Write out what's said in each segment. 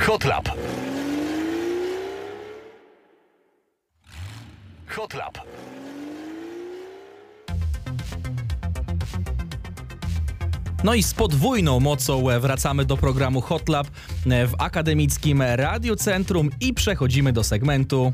Hotlap. Hotlap. No i z podwójną mocą wracamy do programu Hotlap w Akademickim Radiu Centrum i przechodzimy do segmentu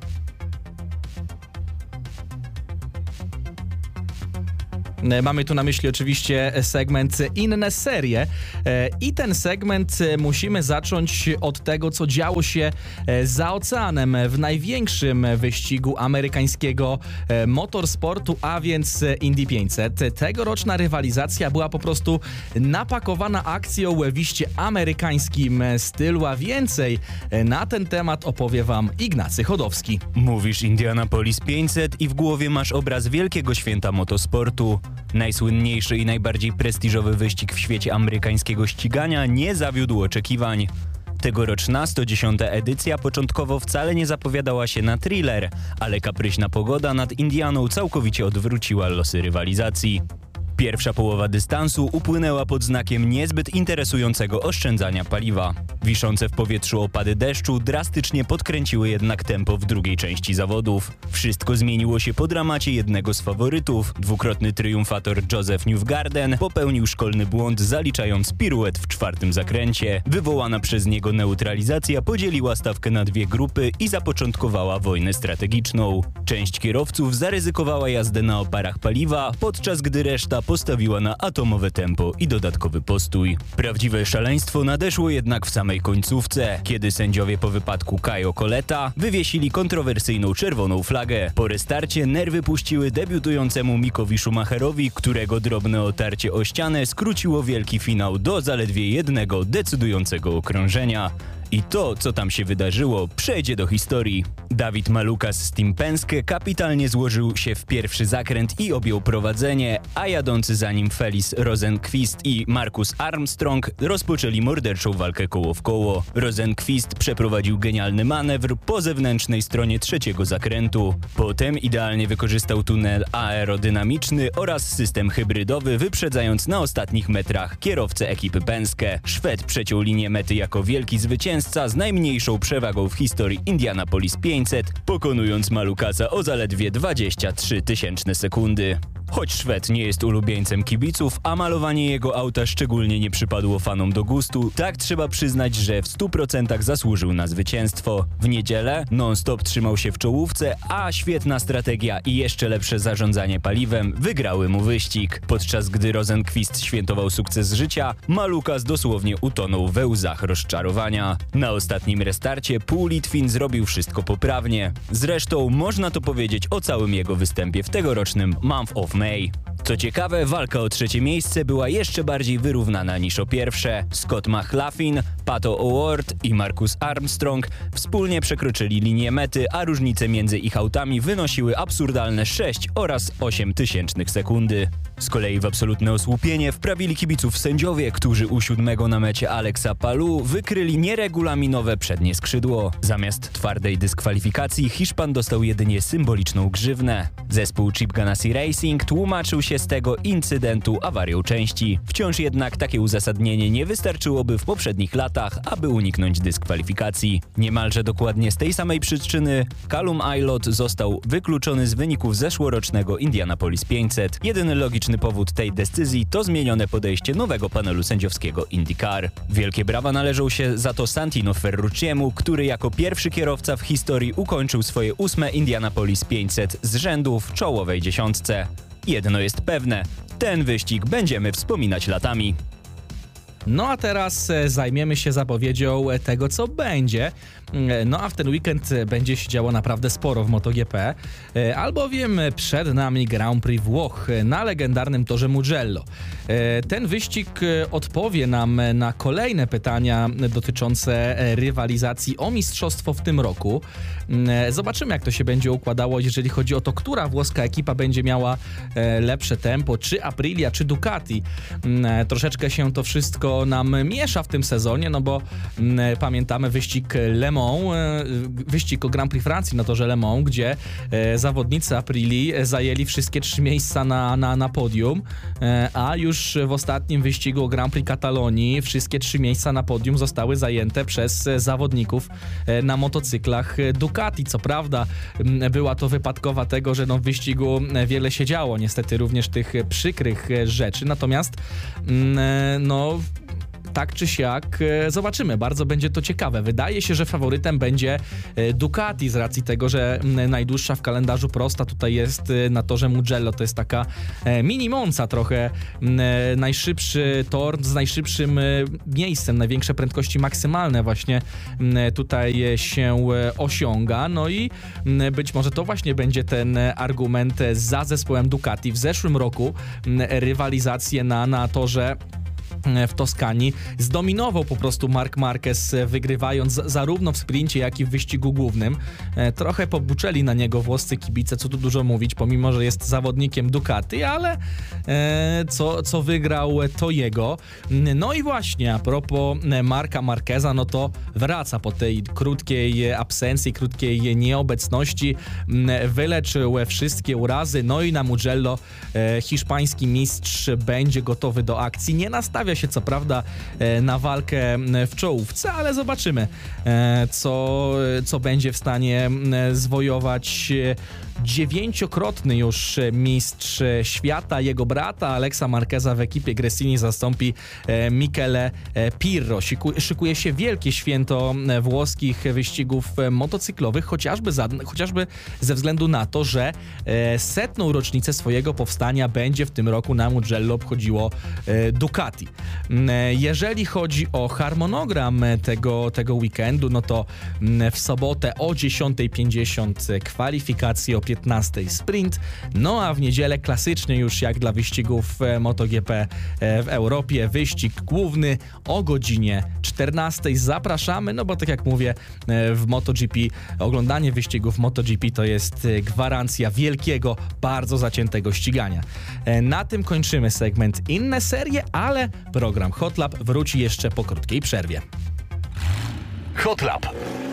mamy tu na myśli oczywiście segment Inne serie i ten segment musimy zacząć od tego, co działo się za oceanem w największym wyścigu amerykańskiego motorsportu, a więc Indy 500. Tegoroczna rywalizacja była po prostu napakowana akcją w iście amerykańskim stylu, a więcej na ten temat opowie wam Ignacy Chodowski. Mówisz Indianapolis 500 i w głowie masz obraz wielkiego święta motosportu. Najsłynniejszy i najbardziej prestiżowy wyścig w świecie amerykańskiego ścigania nie zawiódł oczekiwań. Tegoroczna 110. edycja początkowo wcale nie zapowiadała się na thriller, ale kapryśna pogoda nad Indianą całkowicie odwróciła losy rywalizacji. Pierwsza połowa dystansu upłynęła pod znakiem niezbyt interesującego oszczędzania paliwa. Wiszące w powietrzu opady deszczu drastycznie podkręciły jednak tempo w drugiej części zawodów. Wszystko zmieniło się po dramacie jednego z faworytów. Dwukrotny triumfator Joseph Newgarden popełnił szkolny błąd, zaliczając piruet w czwartym zakręcie. Wywołana przez niego neutralizacja podzieliła stawkę na dwie grupy i zapoczątkowała wojnę strategiczną. Część kierowców zaryzykowała jazdę na oparach paliwa, podczas gdy reszta postawiła na atomowe tempo i dodatkowy postój. Prawdziwe szaleństwo nadeszło jednak w samej końcówce, kiedy sędziowie po wypadku Caio Coletta wywiesili kontrowersyjną czerwoną flagę. Po restarcie nerwy puściły debiutującemu Mickowi Schumacherowi, którego drobne otarcie o ścianę skróciło wielki finał do zaledwie jednego decydującego okrążenia. I to, co tam się wydarzyło, przejdzie do historii. David Malukas z Team Penske kapitalnie złożył się w pierwszy zakręt i objął prowadzenie, a jadący za nim Felice Rosenqvist i Marcus Armstrong rozpoczęli morderczą walkę koło w koło. Rosenqvist przeprowadził genialny manewr po zewnętrznej stronie trzeciego zakrętu. Potem idealnie wykorzystał tunel aerodynamiczny oraz system hybrydowy, wyprzedzając na ostatnich metrach kierowcę ekipy Penske. Szwed przeciął linię mety jako wielki zwycięzca z najmniejszą przewagą w historii Indianapolis 500, pokonując Malukasa o zaledwie 23 tysięczne sekundy. Choć Szwed nie jest ulubieńcem kibiców, a malowanie jego auta szczególnie nie przypadło fanom do gustu, tak trzeba przyznać, że w 100% zasłużył na zwycięstwo. W niedzielę non-stop trzymał się w czołówce, a świetna strategia i jeszcze lepsze zarządzanie paliwem wygrały mu wyścig. Podczas gdy Rosenqvist świętował sukces życia, Malukas dosłownie utonął we łzach rozczarowania. Na ostatnim restarcie Paul Litwin zrobił wszystko poprawnie. Zresztą można to powiedzieć o całym jego występie w tegorocznym Month of May. Co ciekawe, walka o trzecie miejsce była jeszcze bardziej wyrównana niż o pierwsze. Scott McLaughlin, Pato O'Ward i Marcus Armstrong wspólnie przekroczyli linię mety, a różnice między ich autami wynosiły absurdalne 6 oraz 8 tysięcznych sekundy. Z kolei w absolutne osłupienie wprawili kibiców sędziowie, którzy u siódmego na mecie Alexa Palou wykryli nieregulaminowe przednie skrzydło. Zamiast twardej dyskwalifikacji Hiszpan dostał jedynie symboliczną grzywnę. Zespół Chip Ganassi Racing tłumaczył się z tego incydentu awarią części. Wciąż jednak takie uzasadnienie nie wystarczyłoby w poprzednich latach, aby uniknąć dyskwalifikacji. Niemalże dokładnie z tej samej przyczyny Callum Ilott został wykluczony z wyników zeszłorocznego Indianapolis 500. Jedyny logiczny powód tej decyzji to zmienione podejście nowego panelu sędziowskiego IndyCar. Wielkie brawa należą się za to Santino Ferrucciemu, który jako pierwszy kierowca w historii ukończył swoje 8. Indianapolis 500 z rzędu w czołowej dziesiątce. Jedno jest pewne, ten wyścig będziemy wspominać latami. No a teraz zajmiemy się zapowiedzią tego, co będzie. No a w ten weekend będzie się działo naprawdę sporo w MotoGP, albowiem przed nami Grand Prix Włoch na legendarnym torze Mugello. Ten wyścig odpowie nam na kolejne pytania dotyczące rywalizacji o mistrzostwo w tym roku. Zobaczymy, jak to się będzie układało, jeżeli chodzi o to, która włoska ekipa będzie miała lepsze tempo, czy Aprilia, czy Ducati. Troszeczkę się to wszystko wszystko nam miesza w tym sezonie, no bo pamiętamy wyścig Le Mans, wyścig o Grand Prix Francji na torze Le Mans, gdzie zawodnicy Aprili zajęli wszystkie 3 miejsca na podium, a już w ostatnim wyścigu o Grand Prix Katalonii wszystkie 3 miejsca na podium zostały zajęte przez zawodników na motocyklach Ducati. Co prawda była to wypadkowa tego, że w wyścigu wiele się działo, niestety również tych przykrych rzeczy, natomiast tak czy siak zobaczymy, bardzo będzie to ciekawe. Wydaje się, że faworytem będzie Ducati z racji tego, że najdłuższa w kalendarzu prosta tutaj jest na torze Mugello. To jest taka mini Monza trochę, najszybszy tor z najszybszym miejscem, największe prędkości maksymalne właśnie tutaj się osiąga. No i być może to właśnie będzie ten argument za zespołem Ducati. W zeszłym roku rywalizację na torze w Toskanii zdominował po prostu Marc Marquez, wygrywając zarówno w sprincie, jak i w wyścigu głównym. Trochę pobuczeli na niego włoscy kibice, co tu dużo mówić, pomimo że jest zawodnikiem Ducati, ale co wygrał, to jego. No i właśnie a propos Marca Marqueza, no to wraca po tej krótkiej absencji, krótkiej nieobecności, wyleczył wszystkie urazy, no i na Mugello hiszpański mistrz będzie gotowy do akcji. Nie nastawia się co prawda na walkę w czołówce, ale zobaczymy, co będzie w stanie zwojować 9-krotny już mistrz świata. Jego brata Alexa Marqueza w ekipie Gresini zastąpi Michele Pirro. Szykuje się wielkie święto włoskich wyścigów motocyklowych, chociażby ze względu na to, że 100. rocznicę swojego powstania będzie w tym roku na Mugello obchodziło Ducati. Jeżeli chodzi o harmonogram tego weekendu, no to w sobotę o 10:50 kwalifikacje, o 15:00 sprint, no a w niedzielę klasycznie już jak dla wyścigów MotoGP w Europie wyścig główny o godzinie 14:00. Zapraszamy, no bo tak jak mówię, w MotoGP oglądanie wyścigów MotoGP to jest gwarancja wielkiego, bardzo zaciętego ścigania. Na tym kończymy segment Inne serie, ale program Hot Lap wróci jeszcze po krótkiej przerwie. Hot Lap.